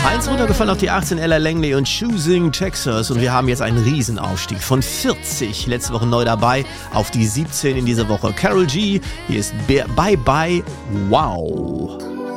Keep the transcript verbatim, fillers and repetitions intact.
Eins runtergefallen auf die achtzehn, Ella Langley und Choosing Texas. Und wir haben jetzt einen Riesenaufstieg von vierzig, letzte Woche neu dabei, auf die siebzehn in dieser Woche. Karol G, hier ist Bye Bye Wow.